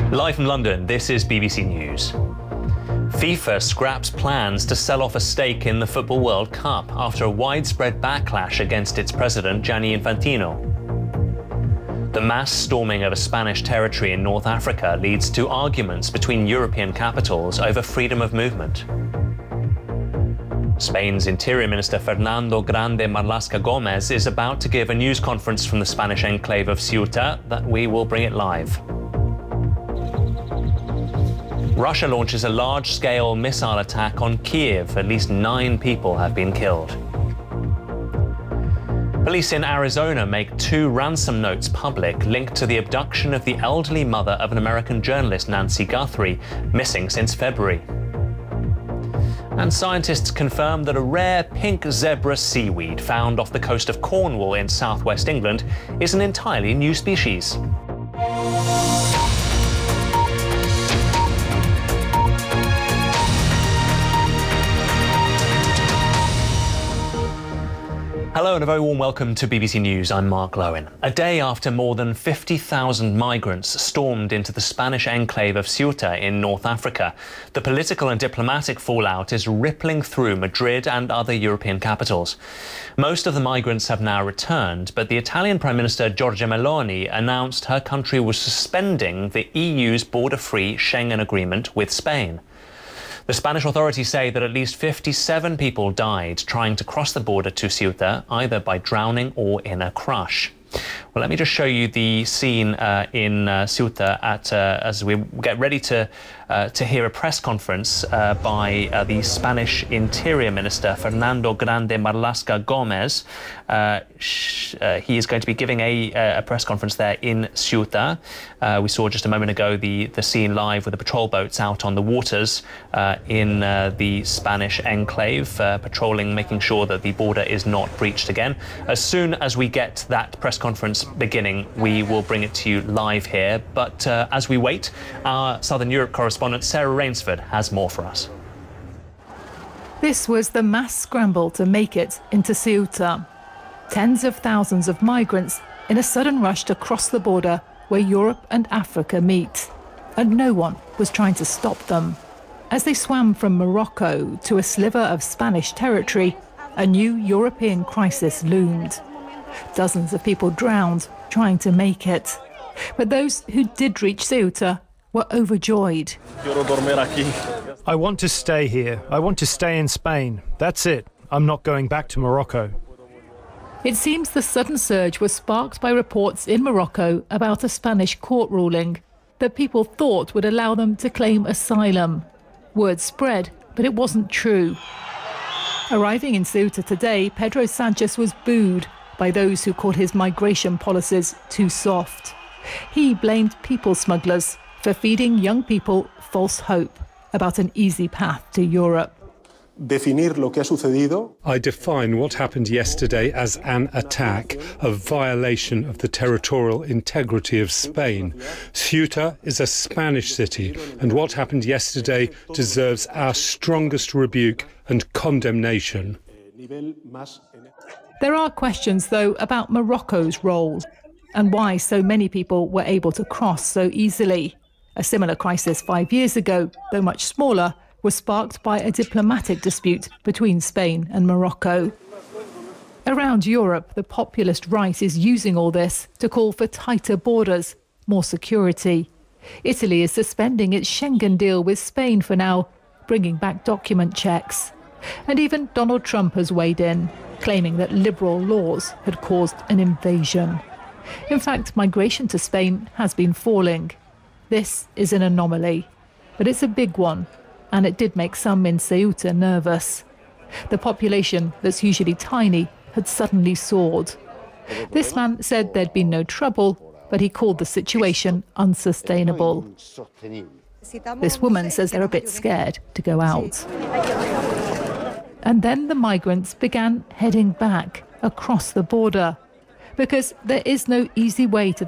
Live from London, this is BBC News. FIFA scraps plans to sell off a stake in the Football World Cup after a widespread backlash against its president, Gianni Infantino. The mass storming of a Spanish territory in North Africa leads to arguments between European capitals over freedom of movement. Spain's Interior Minister Fernando Grande Marlaska Gomez is about to give a news conference from the Spanish enclave of Ceuta that we will bring it live. Russia launches a large-scale missile attack on Kiev. At least 9 people have been killed. Police in Arizona make 2 ransom notes public linked to the abduction of the elderly mother of an American journalist, Nancy Guthrie, missing since February. And scientists confirm that a rare pink zebra seaweed found off the coast of Cornwall in southwest England is an entirely new species. Hello and a very warm welcome to BBC News. I'm Mark Lowen. A day after more than 50,000 migrants stormed into the Spanish enclave of Ceuta in North Africa, the political and diplomatic fallout is rippling through Madrid and other European capitals. Most of the migrants have now returned, but the Italian Prime Minister Giorgia Meloni announced her country was suspending the EU's border-free Schengen agreement with Spain. The Spanish authorities say that at least 57 people died trying to cross the border to Ceuta, either by drowning or in a crush. Well, let me just show you the scene in Ceuta as we get ready to hear a press conference by the Spanish Interior Minister Fernando Grande Marlaska Gomez. He is going to be giving a press conference there in Ceuta. We saw just a moment ago the scene live with the patrol boats out on the waters in the Spanish enclave, patrolling, making sure that the border is not breached again. As soon as we get that press conference beginning, we will bring it to you live here. But as we wait, our Southern Europe correspondent Sarah Rainsford has more for us. This was the mass scramble to make it into Ceuta. Tens of thousands of migrants in a sudden rush to cross the border where Europe and Africa meet. And no one was trying to stop them. As they swam from Morocco to a sliver of Spanish territory, a new European crisis loomed. Dozens of people drowned trying to make it. But those who did reach Ceuta were overjoyed. I want to stay here. I want to stay in Spain. That's it. I'm not going back to Morocco. It seems the sudden surge was sparked by reports in Morocco about a Spanish court ruling that people thought would allow them to claim asylum. Word spread, but it wasn't true. Arriving in Ceuta today, Pedro Sanchez was booed by those who called his migration policies too soft. He blamed people smugglers for feeding young people false hope about an easy path to Europe. I define what happened yesterday as an attack, a violation of the territorial integrity of Spain. Ceuta is a Spanish city, and what happened yesterday deserves our strongest rebuke and condemnation. There are questions, though, about Morocco's role and why so many people were able to cross so easily. A similar crisis 5 years ago, though much smaller, was sparked by a diplomatic dispute between Spain and Morocco. Around Europe, the populist right is using all this to call for tighter borders, more security. Italy is suspending its Schengen deal with Spain for now, bringing back document checks. And even Donald Trump has weighed in, claiming that liberal laws had caused an invasion. In fact, migration to Spain has been falling. This is an anomaly, but it's a big one, and it did make some in Ceuta nervous. The population, that's usually tiny, had suddenly soared. This man said there'd been no trouble, but he called the situation unsustainable. This woman says they're a bit scared to go out. And then the migrants began heading back across the border, because there is no easy way to